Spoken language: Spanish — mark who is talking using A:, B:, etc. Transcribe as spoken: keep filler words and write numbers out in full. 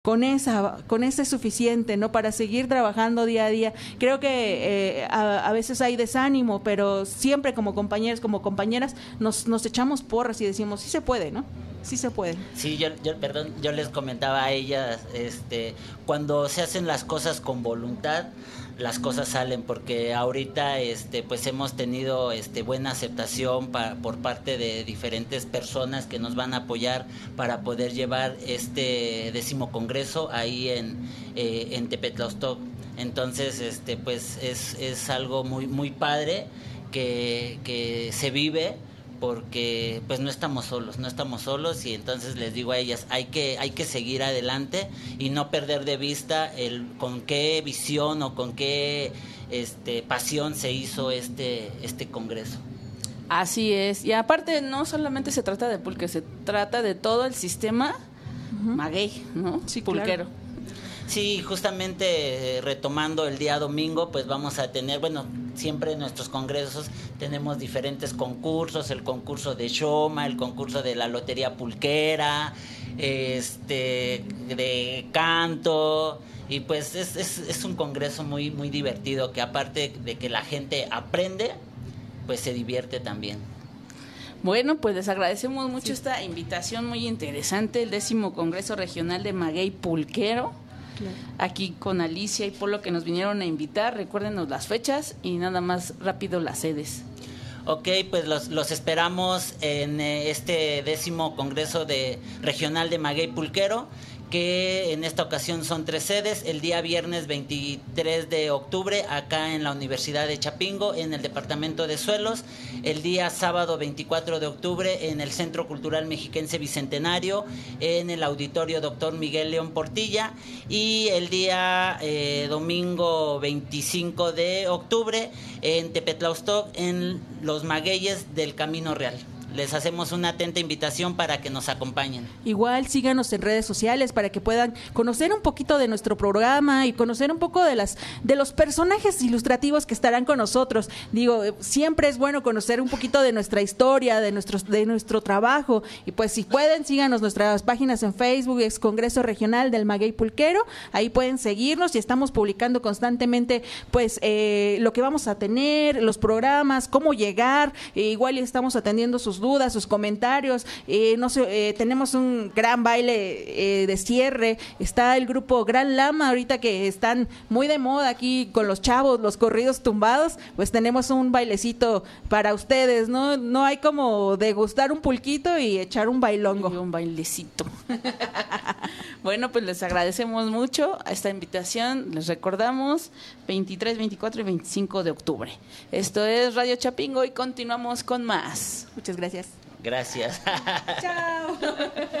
A: con esa, con ese es suficiente, ¿no? Para seguir trabajando día a día. Creo que eh, a, a veces hay desánimo, pero siempre como compañeros, como compañeras, nos, nos echamos porras y decimos, sí se puede, ¿no? Sí se puede.
B: Sí, yo, yo, perdón, yo les comentaba a ellas, este, cuando se hacen las cosas con voluntad, las cosas salen, porque ahorita, este, pues hemos tenido, este, buena aceptación pa, por parte de diferentes personas que nos van a apoyar para poder llevar este décimo congreso ahí en, eh, en Tepetlaostoc. Entonces, este, pues es, es algo muy, muy padre que, que se vive, porque pues no estamos solos, no estamos solos y entonces les digo a ellas, hay que hay que seguir adelante y no perder de vista el con qué visión o con qué este pasión se hizo este este congreso.
C: Así es, y aparte no solamente se trata de pulque, se trata de todo el sistema uh-huh. maguey, ¿no?
A: Sí,
C: pulquero.
A: Claro.
B: Sí, justamente eh, retomando el día domingo, pues vamos a tener, bueno, siempre en nuestros congresos tenemos diferentes concursos, el concurso de Xoma, el concurso de la lotería pulquera, este, de canto, y pues es, es, es un congreso muy, muy divertido, que aparte de que la gente aprende, pues se divierte también.
C: Bueno, pues les agradecemos mucho sí. esta invitación muy interesante, el décimo Congreso Regional de Maguey Pulquero. Claro. Aquí con Alicia y Polo que nos vinieron a invitar. Recuérdenos las fechas y nada más rápido las sedes.
B: Ok, pues los, los esperamos en este décimo Congreso de Regional de Maguey Pulquero, que en esta ocasión son tres sedes, el día viernes veintitrés de octubre acá en la Universidad de Chapingo, en el Departamento de Suelos, el día sábado veinticuatro de octubre en el Centro Cultural Mexiquense Bicentenario, en el Auditorio Doctor Miguel León Portilla, y el día eh, domingo veinticinco de octubre en Tepetlaostoc, en Los Magueyes del Camino Real. Les hacemos una atenta invitación para que nos acompañen.
A: Igual síganos en redes sociales para que puedan conocer un poquito de nuestro programa y conocer un poco de las de los personajes ilustrativos que estarán con nosotros. Digo, siempre es bueno conocer un poquito de nuestra historia, de nuestro, de nuestro trabajo. Y pues si pueden, síganos nuestras páginas en Facebook, ex Congreso Regional del Maguey Pulquero. Ahí pueden seguirnos y estamos publicando constantemente pues eh, lo que vamos a tener, los programas, cómo llegar. Eh, igual estamos atendiendo sus dudas, sus comentarios. Eh, no sé, eh, tenemos un gran baile eh, de cierre. Está el grupo Gran Lama ahorita que están muy de moda aquí con los chavos, los corridos tumbados. Pues tenemos un bailecito para ustedes, ¿no? No hay como degustar un pulquito y echar un bailongo.
C: Y un bailecito. Bueno, pues les agradecemos mucho a esta invitación. Les recordamos veintitrés, veinticuatro y veinticinco de octubre. Esto es Radio Chapingo y continuamos con más.
A: Muchas gracias.
B: Gracias.
A: Chao.